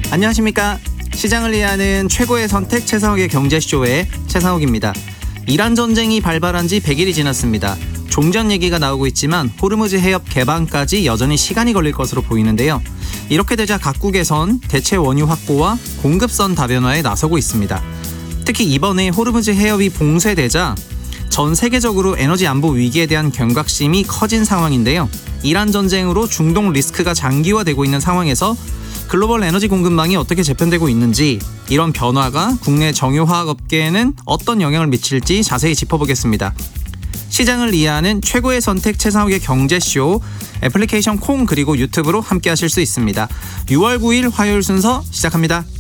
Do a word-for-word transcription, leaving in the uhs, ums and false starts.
안녕하십니까. 시장을 이해하는 최고의 선택 최상욱의 경제쇼의 최상욱입니다. 이란 전쟁이 발발한 지 백 일이 지났습니다. 종전 얘기가 나오고 있지만 호르무즈 해협 개방까지 여전히 시간이 걸릴 것으로 보이는데요. 이렇게 되자 각국에선 대체 원유 확보와 공급선 다변화에 나서고 있습니다. 특히 이번에 호르무즈 해협이 봉쇄되자 전 세계적으로 에너지 안보 위기에 대한 경각심이 커진 상황인데요. 이란 전쟁으로 중동 리스크가 장기화되고 있는 상황에서 글로벌 에너지 공급망이 어떻게 재편되고 있는지, 이런 변화가 국내 정유화학 업계에는 어떤 영향을 미칠지 자세히 짚어보겠습니다. 시장을 이해하는 최고의 선택 최상욱의 경제쇼, 애플리케이션 콩 그리고 유튜브로 함께 하실 수 있습니다. 유월 구일 화요일 순서 시작합니다.